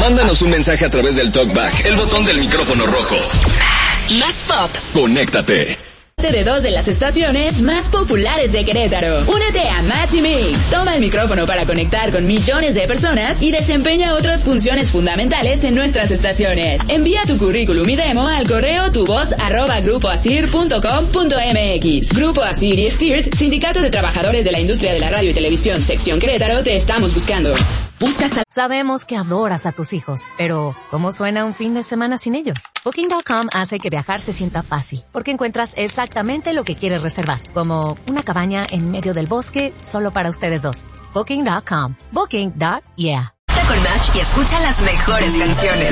Mándanos un mensaje a través del TalkBack, el botón del micrófono rojo. Más Pop. Conéctate. De dos de las estaciones más populares de Querétaro. Únete a Match y Mix. Toma el micrófono para conectar con millones de personas y desempeña otras funciones fundamentales en nuestras estaciones. Envía tu currículum y demo al correo tuvoz@grupoasir.com.mx. Grupo Asir y Stirt, Sindicato de Trabajadores de la Industria de la Radio y Televisión, Sección Querétaro, te estamos buscando. Sabemos que adoras a tus hijos, pero ¿cómo suena un fin de semana sin ellos? Booking.com hace que viajar se sienta fácil, porque encuentras exactamente lo que quieres reservar, como una cabaña en medio del bosque solo para ustedes dos. Booking.com. Booking.yeah. Con Match y escucha las mejores canciones.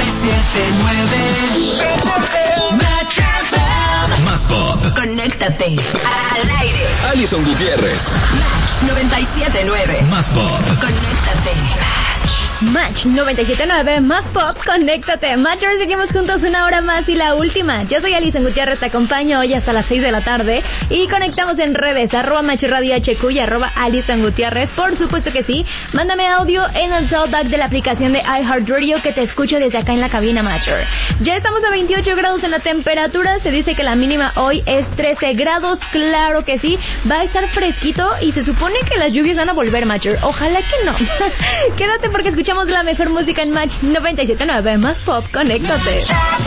97.9 Match FM. Más Pop. Conéctate al aire. Alison Gutiérrez. Match 97.9. Más Pop. Conéctate. Match 97.9, Más Pop, conéctate. Matchers, seguimos juntos una hora más y la última. Yo soy Alison Gutiérrez, te acompaño hoy hasta las 6 de la tarde y conectamos en redes, @MatchRadioHQ y @Alison Gutiérrez. Por supuesto que sí. Mándame audio en el talkback de la aplicación de iHeartRadio que te escucho desde acá en la cabina Matcher. Ya estamos a 28 grados en la temperatura, se dice que la mínima hoy es 13 grados, claro que sí. Va a estar fresquito y se supone que las lluvias van a volver, Matcher. Ojalá que no. Quédate porque escuchamos la mejor música en Match 97.9, Más Pop, conéctate.